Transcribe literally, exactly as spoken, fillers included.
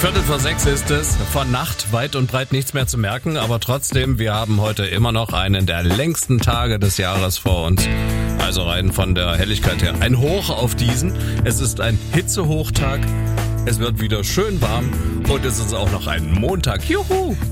Viertel vor sechs ist es. Von Nacht weit und breit nichts mehr zu merken, aber trotzdem, wir haben heute immer noch einen der längsten Tage des Jahres vor uns. Also rein von der Helligkeit her ein Hoch auf diesen. Es ist ein Hitzehochtag. Es wird wieder schön warm und es ist auch noch ein Montag. Juhu!